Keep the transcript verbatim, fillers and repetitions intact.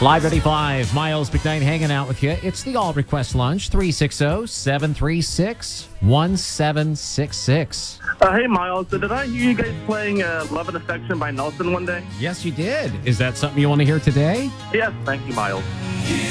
Live ninety-five, Miles McKnight hanging out with you. It's the All Request Lunch, three six zero, seven three six, one seven six six. Uh, hey, Miles, did I hear you guys playing uh, Love and Affection by Nelson one day? Yes, you did. Is that something you want to hear today? Yes, thank you, Miles.